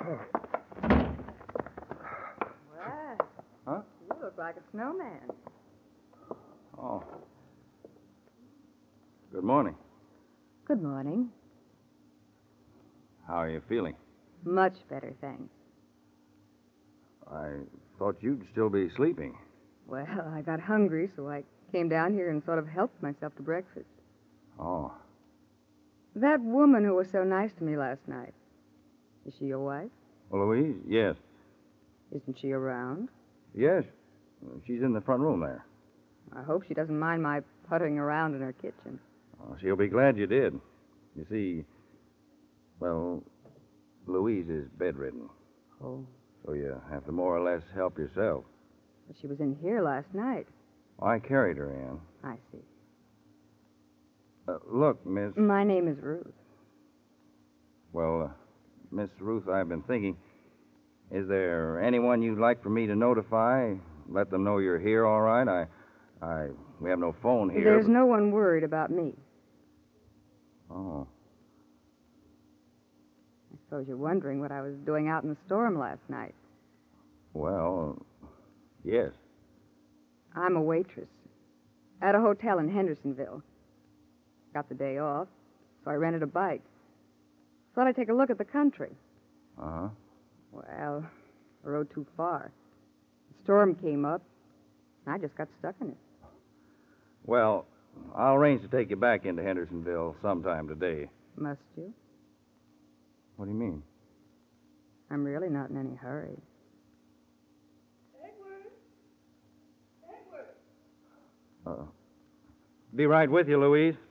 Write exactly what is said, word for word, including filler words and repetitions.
Well, Huh? you look like a snowman. Oh. Good morning. Good morning. How are you feeling? Much better, thanks. I thought you'd still be sleeping. Well, I got hungry, so I came down here and sort of helped myself to breakfast. Oh. That woman who was so nice to me last night, is she your wife? Well, Louise? Yes. Isn't she around? Yes. She's in the front room there. I hope she doesn't mind my puttering around in her kitchen. Oh, she'll be glad you did. You see, well, Louise is bedridden. Oh. So you have to more or less help yourself. But she was in here last night. I carried her in. I see. Uh, look, Miss... My name is Ruth. Well, uh, Miss Ruth, I've been thinking, is there anyone you'd like for me to notify? Let them know you're here, all right? I... I... We have no phone here. There's but... no one worried about me. Oh. I suppose you're wondering what I was doing out in the storm last night. Well, yes. I'm a waitress at a hotel in Hendersonville. Got the day off, so I rented a bike. Thought I'd take a look at the country. Uh-huh. Well, I rode too far. The storm came up, and I just got stuck in it. Well, I'll arrange to take you back into Hendersonville sometime today. Must you? What do you mean? I'm really not in any hurry. Edward? Edward? Uh, be right with you, Louise.